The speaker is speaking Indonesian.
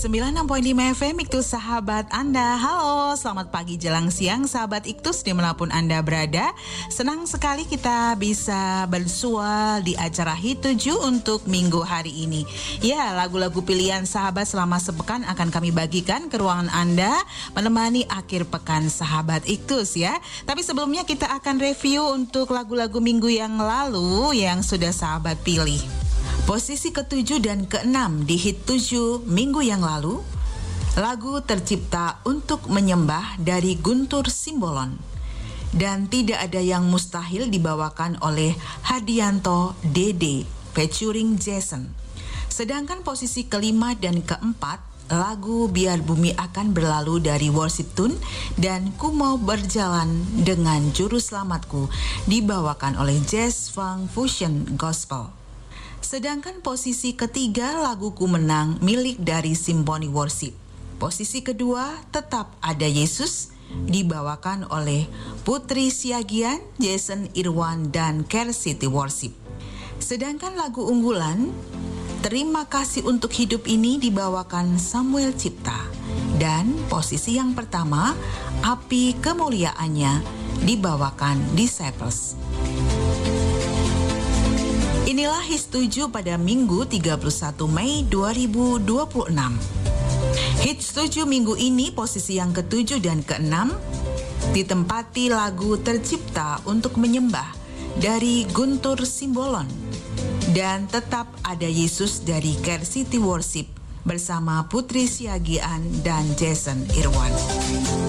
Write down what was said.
96.5 FM Iktus sahabat Anda. Halo, selamat pagi jelang siang sahabat Iktus dimanapun Anda berada. Senang sekali kita bisa bersua di acara Hit 7 untuk minggu hari ini. Ya, lagu-lagu pilihan sahabat selama sepekan akan kami bagikan ke ruangan Anda menemani akhir pekan sahabat Iktus ya. Tapi sebelumnya kita akan review untuk lagu-lagu minggu yang lalu yang sudah sahabat pilih. Posisi ke-7 dan ke-6 di Hit 7 minggu yang lalu, lagu Tercipta Untuk Menyembah dari Guntur Simbolon. Dan Tidak Ada Yang Mustahil dibawakan oleh Hadianto Dede featuring Jason. Sedangkan posisi ke-5 dan ke-4, lagu Biar Bumi Akan Berlalu dari Worship Tune dan Ku Mau Berjalan Dengan Juru Selamatku dibawakan oleh Jazz Funk Fusion Gospel. Sedangkan posisi ketiga lagu Ku Menang milik dari Symphony Worship. Posisi kedua Tetap Ada Yesus dibawakan oleh Putri Siagian, Jason Irwan dan Care City Worship. Sedangkan lagu unggulan Terima Kasih Untuk Hidup ini dibawakan Samuel Cipta. Dan posisi yang pertama Api Kemuliaannya dibawakan Disciples. Inilah Hits 7 pada Minggu 31 Mei 2026. Hits 7 minggu ini posisi yang ke-7 dan ke-6 ditempati lagu Tercipta Untuk Menyembah dari Guntur Simbolon dan Tetap Ada Yesus dari Care City Worship bersama Putri Siagian dan Jason Irwan.